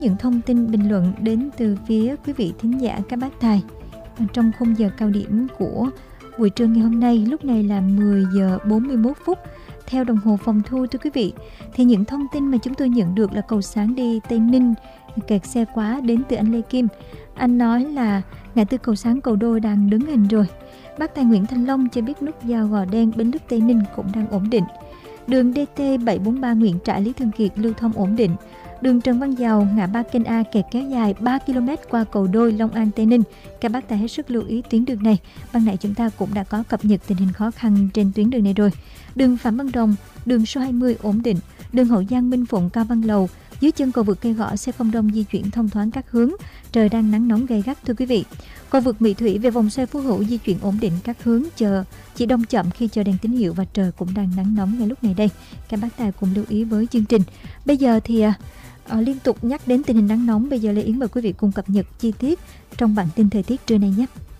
Những thông tin bình luận đến từ phía quý vị thính giả các bác tài trong khung giờ cao điểm của buổi trưa ngày hôm nay. Lúc này là 10 giờ 41 phút theo đồng hồ phòng thu, thưa quý vị. Thì những thông tin mà chúng tôi nhận được là cầu Sáng đi Tây Ninh kẹt xe quá, đến từ anh Lê Kim. Anh nói là ngã tư cầu Sáng Cầu Đôi đang đứng hình rồi. Bác tài Nguyễn Thanh Long cho biết nút giao Gò Đen Bến Lức Tây Ninh cũng đang ổn định. Đường DT 743 Nguyễn Trãi Lý Thường Kiệt lưu thông ổn định. Đường Trần Văn Dào ngã ba kênh A kẹt kéo dài 3 km qua cầu Đôi Long An Tây Ninh. Các bác tài hết sức lưu ý tuyến đường này. Ban nãy chúng ta cũng đã có cập nhật tình hình khó khăn trên tuyến đường này rồi. Đường Phạm Văn Đồng, đường số 20 ổn định. Đường Hậu Giang Minh Phụng Cao Văn Lầu, dưới chân cầu vượt Cây Gõ xe không đông di chuyển thông thoáng các hướng. Trời đang nắng nóng gay gắt, thưa quý vị. Cầu vượt Mỹ Thủy về vòng xoay Phú Hữu di chuyển ổn định các hướng, chờ chỉ đông chậm khi chờ đèn tín hiệu và trời cũng đang nắng nóng ngay lúc này đây. Các bác tài cùng lưu ý với chương trình. Bây giờ thì liên tục nhắc đến tình hình nắng nóng, bây giờ Lê Yến mời quý vị cùng cập nhật chi tiết trong bản tin thời tiết trưa nay nhé.